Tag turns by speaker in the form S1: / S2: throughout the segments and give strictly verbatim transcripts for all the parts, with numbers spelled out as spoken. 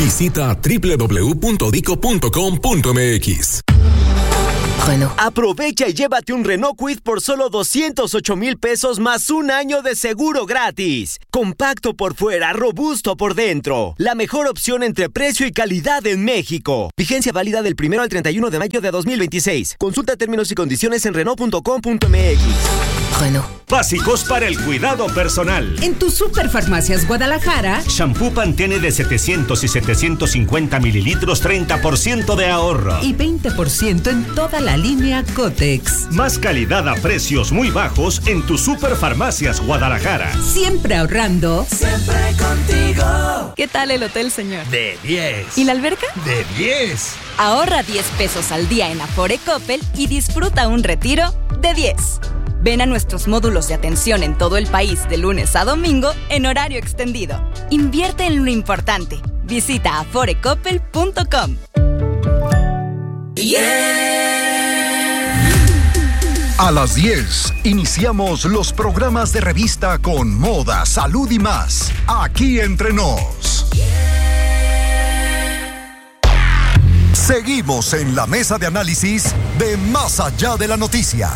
S1: Visita doble u doble u doble u punto dico punto com punto m x.
S2: Renault. Aprovecha y llévate un Renault Kwid por solo doscientos ocho mil pesos más un año de seguro gratis. Compacto por fuera, robusto por dentro. La mejor opción entre precio y calidad en México. Vigencia válida del primero al treinta y uno de mayo de dos mil veintiséis. Consulta términos y condiciones en renault punto com punto m x.
S3: Renault. Básicos para el cuidado personal.
S4: En tu Superfarmacias Guadalajara,
S3: shampoo Pantene de setecientos y setecientos cincuenta mililitros, treinta por ciento de ahorro.
S4: Y veinte por ciento en toda la línea Cotex.
S3: Más calidad a precios muy bajos en tu Superfarmacias Guadalajara.
S4: Siempre ahorrando.
S5: Siempre contigo.
S6: ¿Qué tal el hotel, señor?
S5: De diez.
S6: ¿Y la alberca?
S5: De diez.
S6: Ahorra diez pesos al día en Afore Coppel y disfruta un retiro de diez. Ven a nuestros módulos de atención en todo el país de lunes a domingo en horario extendido. Invierte en lo importante. Visita afore coppel punto com.
S5: Yeah.
S7: A las diez iniciamos los programas de revista con moda, salud y más. Aquí entre nos. Seguimos en la mesa de análisis de Más Allá de la Noticia.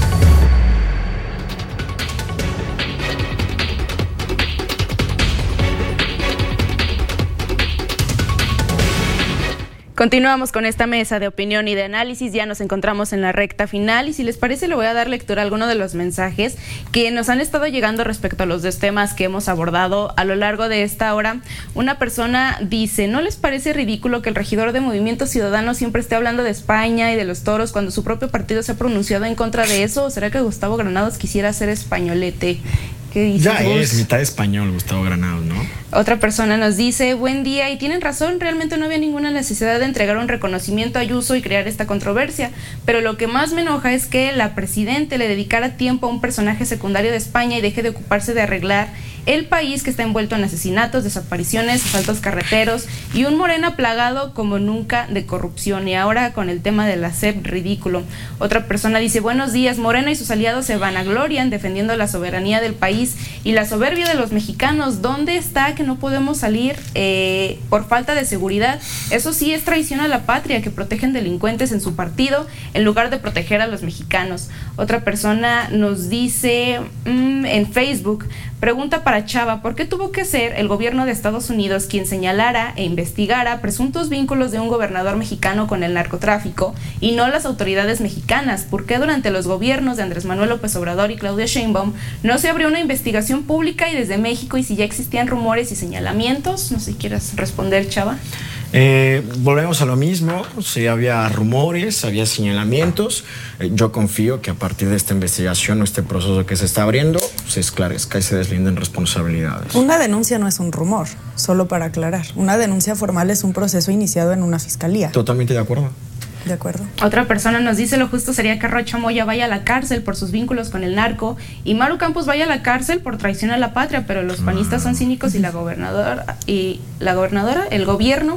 S8: Continuamos con esta mesa de opinión y de análisis. Ya nos encontramos en la recta final y si les parece le voy a dar lectura a algunos de los mensajes que nos han estado llegando respecto a los dos temas que hemos abordado a lo largo de esta hora. Una persona dice: ¿no les parece ridículo que el regidor de Movimiento Ciudadano siempre esté hablando de España y de los toros cuando su propio partido se ha pronunciado en contra de eso? ¿O será que Gustavo Granados quisiera ser españolete? ¿Qué dices,
S9: ya
S8: vos?
S9: Es mitad español Gustavo Granados, ¿no?
S8: Otra persona nos dice: buen día, y tienen razón, realmente no había ninguna necesidad de entregar un reconocimiento a Ayuso y crear esta controversia, pero lo que más me enoja es que la presidente le dedicara tiempo a un personaje secundario de España y deje de ocuparse de arreglar el país que está envuelto en asesinatos, desapariciones, asaltos carreteros y un Morena plagado como nunca de corrupción. Y ahora con el tema de la S E P, ridículo. Otra persona dice: buenos días, Morena y sus aliados se vanaglorian defendiendo la soberanía del país y la soberbia de los mexicanos. ¿Dónde está que no podemos salir eh, por falta de seguridad? Eso sí es traición a la patria, que protegen delincuentes en su partido en lugar de proteger a los mexicanos. Otra persona nos dice mmm, en Facebook, pregunta para Chava: ¿por qué tuvo que ser el gobierno de Estados Unidos quien señalara e investigara presuntos vínculos de un gobernador mexicano con el narcotráfico y no las autoridades mexicanas? ¿Por qué durante los gobiernos de Andrés Manuel López Obrador y Claudia Sheinbaum no se abrió una investigación pública y desde México, y si ya existían rumores y señalamientos? No sé si quieras responder, Chava.
S9: Eh, volvemos a lo mismo. Sí, había rumores, había señalamientos. Eh, yo confío que a partir de esta investigación o este proceso que se está abriendo se esclarezca y se deslinden responsabilidades.
S10: Una denuncia no es un rumor, solo para aclarar. Una denuncia formal es un proceso iniciado en una fiscalía.
S9: Totalmente de acuerdo.
S10: De acuerdo.
S8: Otra persona nos dice: lo justo sería que Rocha Moya vaya a la cárcel por sus vínculos con el narco y Maru Campos vaya a la cárcel por traición a la patria, pero los panistas son cínicos y la gobernadora y la gobernadora, el gobierno,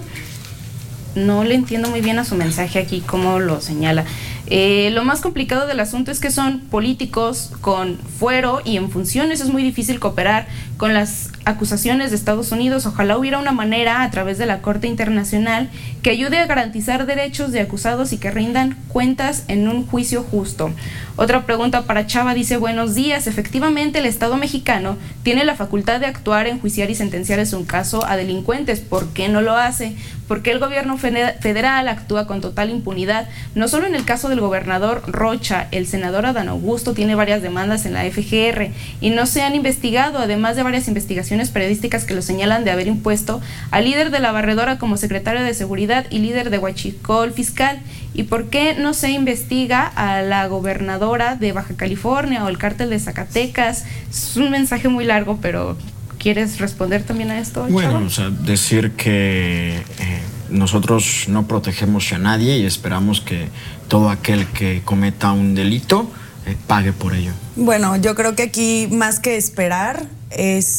S8: no le entiendo muy bien a su mensaje aquí, cómo lo señala. Eh, lo más complicado del asunto es que son políticos con fuero y en funciones. Es muy difícil cooperar con las acusaciones de Estados Unidos. Ojalá hubiera una manera a través de la Corte Internacional que ayude a garantizar derechos de acusados y que rindan cuentas en un juicio justo. Otra pregunta para Chava dice: buenos días, efectivamente el Estado mexicano tiene la facultad de actuar, enjuiciar y sentenciar en un caso a delincuentes. ¿Por qué no lo hace? ¿Por qué el gobierno federal actúa con total impunidad? No solo en el caso del gobernador Rocha, el senador Adán Augusto tiene varias demandas en la F G R y no se han investigado, además de varias investigaciones periodísticas que lo señalan de haber impuesto al líder de la barredora como secretario de Seguridad y líder de Huachicol fiscal. ¿Y por qué no se investiga a la gobernadora de Baja California o el cártel de Zacatecas? Es un mensaje muy largo, pero ¿quieres responder también a esto,
S9: Bueno,
S8: Chava?
S9: o sea, decir que eh, nosotros no protegemos a nadie y esperamos que todo aquel que cometa un delito eh, pague por ello.
S10: Bueno, yo creo que aquí más que esperar es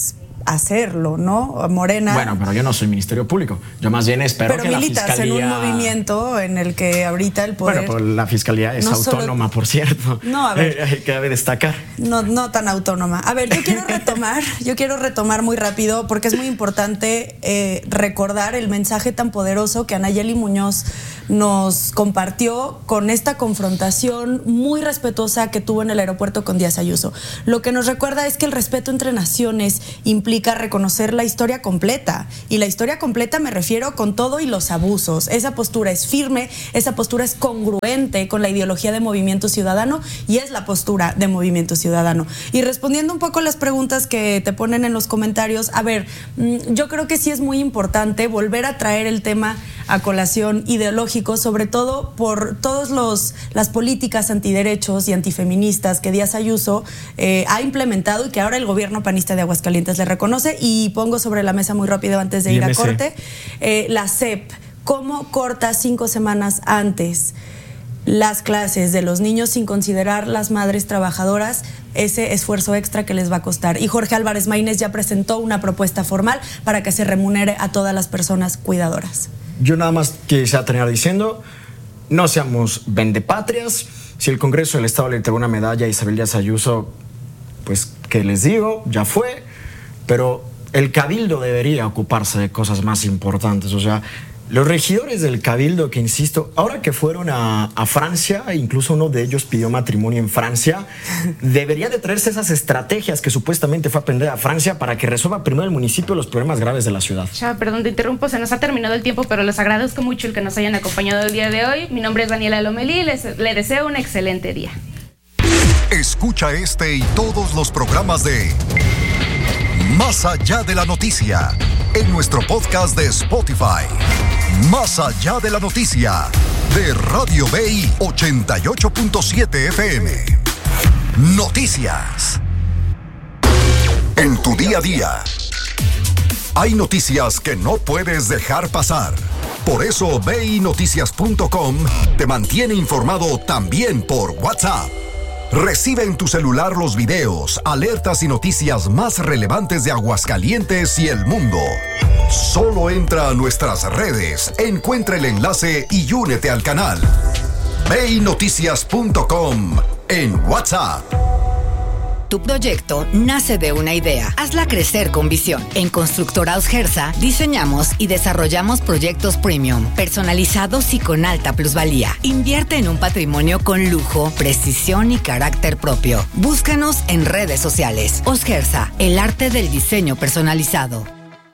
S10: hacerlo, ¿no? Morena.
S9: Bueno, pero yo no soy Ministerio Público. Yo más bien espero
S10: pero
S9: que la
S10: militas
S9: Fiscalía...
S10: en un movimiento en el que ahorita el poder...
S9: Bueno, pues la Fiscalía es
S10: no
S9: autónoma,
S10: solo...
S9: por cierto.
S10: No, a ver.
S9: Eh, cabe destacar.
S10: No, no tan autónoma. A ver, yo quiero retomar, yo quiero retomar muy rápido porque es muy importante eh, recordar el mensaje tan poderoso que Anayeli Muñoz nos compartió con esta confrontación muy respetuosa que tuvo en el aeropuerto con Díaz Ayuso. Lo que nos recuerda es que el respeto entre naciones implica reconocer la historia completa, y la historia completa me refiero con todo y los abusos. Esa postura es firme, esa postura es congruente con la ideología de Movimiento Ciudadano y es la postura de Movimiento Ciudadano. Y respondiendo un poco a las preguntas que te ponen en los comentarios, a ver, yo creo que sí es muy importante volver a traer el tema a colación ideológico, sobre todo por todos los las políticas antiderechos y antifeministas que Díaz Ayuso eh, ha implementado y que ahora el gobierno panista de Aguascalientes le reconoce. Y pongo sobre la mesa muy rápido antes de ir a corte, eh, la S E P, ¿cómo corta cinco semanas antes las clases de los niños sin considerar las madres trabajadoras ese esfuerzo extra que les va a costar? Y Jorge Álvarez Maínez ya presentó una propuesta formal para que se remunere a todas las personas cuidadoras.
S9: Yo nada más quisiera terminar diciendo, no seamos vendepatrias. Si el Congreso del Estado le entregó una medalla a Isabel Díaz Ayuso, pues, ¿qué les digo? Ya fue. Pero el Cabildo debería ocuparse de cosas más importantes. O sea, los regidores del Cabildo, que insisto, ahora que fueron a, a Francia, incluso uno de ellos pidió matrimonio en Francia, debería de traerse esas estrategias que supuestamente fue a aprender a Francia para que resuelva primero el municipio los problemas graves de la ciudad.
S8: Ya, perdón, te interrumpo, se nos ha terminado el tiempo, pero les agradezco mucho el que nos hayan acompañado el día de hoy. Mi nombre es Daniela Lomelí y les, les deseo un excelente día.
S7: Escucha este y todos los programas de Más Allá de la Noticia en nuestro podcast de Spotify. Más Allá de la Noticia de Radio B I ochenta y ocho punto siete F M. Noticias. En tu día a día hay noticias que no puedes dejar pasar. Por eso B I noticias punto com te mantiene informado también por WhatsApp. Recibe en tu celular los videos, alertas y noticias más relevantes de Aguascalientes y el mundo. Solo entra a nuestras redes, encuentra el enlace y únete al canal. B I noticias punto com en WhatsApp.
S11: Tu proyecto nace de una idea. Hazla crecer con visión. En Constructora Osgersa diseñamos y desarrollamos proyectos premium, personalizados y con alta plusvalía. Invierte en un patrimonio con lujo, precisión y carácter propio. Búscanos en redes sociales. Osgersa, el arte del diseño personalizado.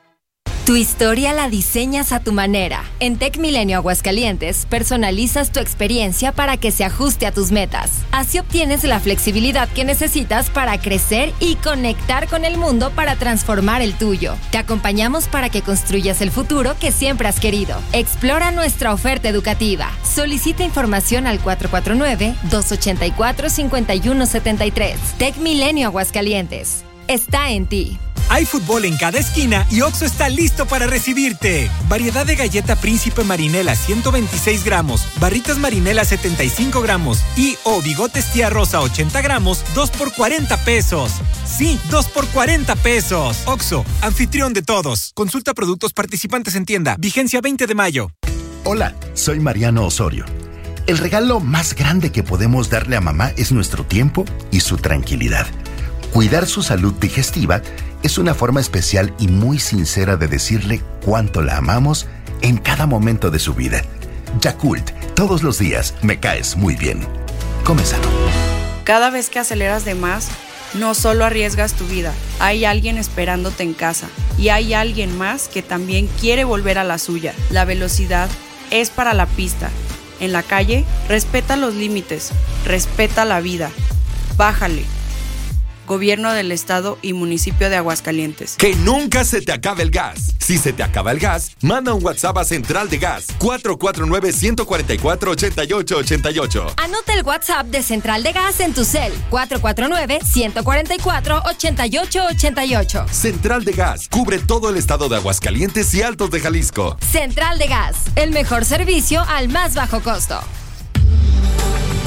S12: Tu historia la diseñas a tu manera. En Tec Milenio Aguascalientes, personalizas tu experiencia para que se ajuste a tus metas. Así obtienes la flexibilidad que necesitas para crecer y conectar con el mundo para transformar el tuyo. Te acompañamos para que construyas el futuro que siempre has querido. Explora nuestra oferta educativa. Solicita información al cuatro cuatro nueve, dos ocho cuatro, cinco uno siete tres. Tec Milenio Aguascalientes. Está en ti.
S13: Hay fútbol en cada esquina y Oxxo está listo para recibirte. Variedad de galleta Príncipe Marinela ciento veintiséis gramos, barritas Marinela setenta y cinco gramos y o bigotes tía rosa ochenta gramos, dos por cuarenta pesos. Sí, dos por cuarenta pesos. Oxxo, anfitrión de todos. Consulta productos participantes en tienda. Vigencia veinte de mayo.
S14: Hola, soy Mariano Osorio. El regalo más grande que podemos darle a mamá es nuestro tiempo y su tranquilidad. Cuidar su salud digestiva es una forma especial y muy sincera de decirle cuánto la amamos en cada momento de su vida. Yakult, todos los días me caes muy bien. Come sano.
S15: Cada vez que aceleras de más, no solo arriesgas tu vida, hay alguien esperándote en casa y hay alguien más que también quiere volver a la suya. La velocidad es para la pista. En la calle, respeta los límites, respeta la vida. Bájale. Gobierno del Estado y Municipio de Aguascalientes.
S1: Que nunca se te acabe el gas. Si se te acaba el gas, manda un WhatsApp a Central de Gas cuatro cuatro nueve, uno cuatro cuatro, ocho ocho ocho ocho.
S12: Anota el WhatsApp de Central de Gas en tu cel. cuatro cuatro nueve, uno cuatro cuatro, ocho ocho ocho ocho.
S1: Central de Gas cubre todo el estado de Aguascalientes y Altos de Jalisco.
S12: Central de Gas, el mejor servicio al más bajo costo.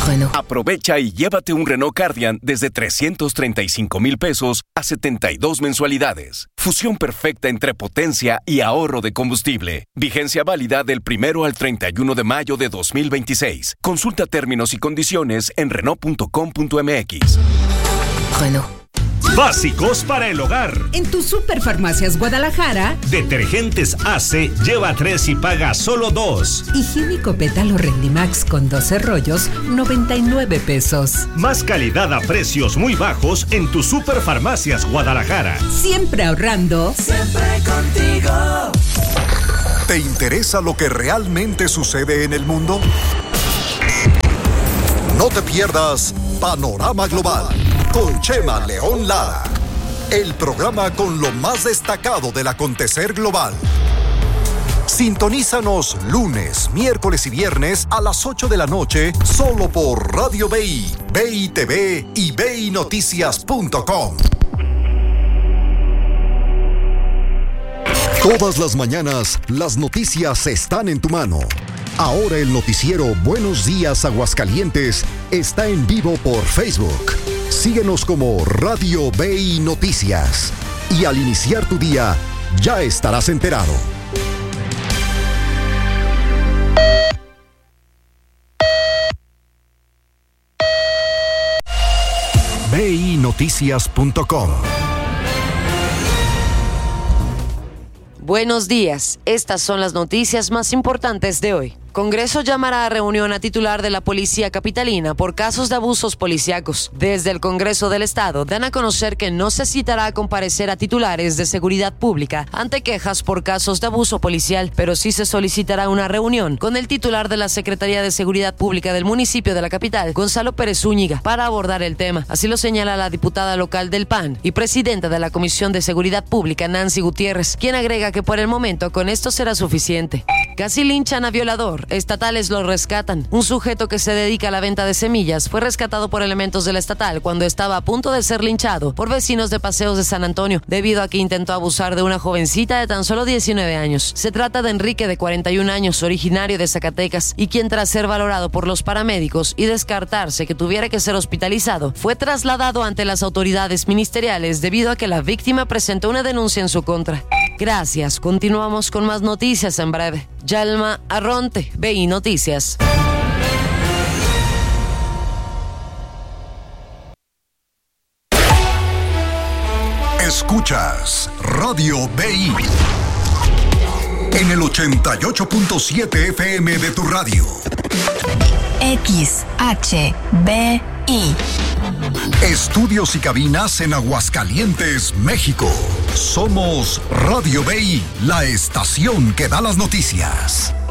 S4: Renault.
S16: Aprovecha y llévate un Renault Cardian desde trescientos treinta y cinco mil pesos a setenta y dos mensualidades. Fusión perfecta entre potencia y ahorro de combustible. Vigencia válida del primero al treinta y uno de mayo de dos mil veintiséis. Consulta términos y condiciones en Renault punto com punto m x.
S4: Renault.
S3: Básicos para el hogar.
S4: En tu Superfarmacias Guadalajara,
S3: Detergentes A C lleva tres y paga solo dos.
S4: higiénico Pétalo Rendimax con doce rollos, noventa y nueve pesos.
S3: Más calidad a precios muy bajos en tu Superfarmacias Guadalajara.
S4: Siempre ahorrando.
S5: Siempre contigo.
S7: ¿Te interesa lo que realmente sucede en el mundo? No te pierdas Panorama Global con Chema León Lara, el programa con lo más destacado del acontecer global. Sintonízanos lunes, miércoles y viernes a las ocho de la noche solo por Radio B I, B I T V y B I Noticias punto com. Todas las mañanas, las noticias están en tu mano. Ahora el noticiero Buenos Días Aguascalientes está en vivo por Facebook. Síguenos como Radio B I Noticias. Y al iniciar tu día, ya estarás enterado. B I Noticias punto com.
S17: Buenos días, estas son las noticias más importantes de hoy. Congreso llamará a reunión a titular de la Policía Capitalina por casos de abusos policíacos. Desde el Congreso del Estado dan a conocer que no se citará a comparecer a titulares de seguridad pública ante quejas por casos de abuso policial, pero sí se solicitará una reunión con el titular de la Secretaría de Seguridad Pública del municipio de la capital, Gonzalo Pérez Zúñiga, para abordar el tema. Así lo señala la diputada local del P A N y presidenta de la Comisión de Seguridad Pública, Nancy Gutiérrez, quien agrega que por el momento con esto será suficiente. Casi linchan a violador. Estatales lo rescatan. Un sujeto que se dedica a la venta de semillas fue rescatado por elementos de la estatal cuando estaba a punto de ser linchado por vecinos de Paseos de San Antonio debido a que intentó abusar de una jovencita de tan solo diecinueve años. Se trata de Enrique, de cuarenta y un años, originario de Zacatecas, y quien tras ser valorado por los paramédicos y descartarse que tuviera que ser hospitalizado, fue trasladado ante las autoridades ministeriales debido a que la víctima presentó una denuncia en su contra. Gracias. Continuamos con más noticias en breve. Yalma Arronte, B I Noticias.
S7: Escuchas Radio B I en el ochenta y ocho punto siete F M de tu radio.
S18: X H B I.
S7: Estudios y cabinas en Aguascalientes, México. Somos Radio B I, la estación que da las noticias.